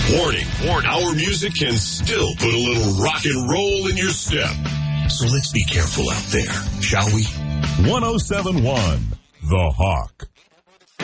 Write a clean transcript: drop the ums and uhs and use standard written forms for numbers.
Warning. Our music can still put a little rock and roll in your step. So let's be careful out there, shall we? 107.1 The Hawk.